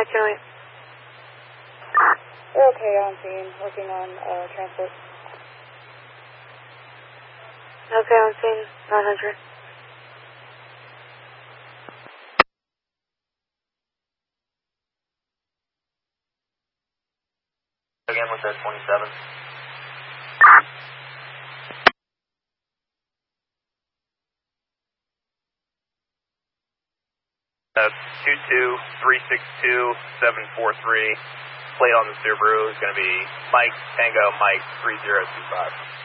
208. We're okay on scene, working on transport. Okay on scene, 900. Again with that 27. That's 22362-743. Plate on the Subaru is going to be Mike Tango Mike 3025.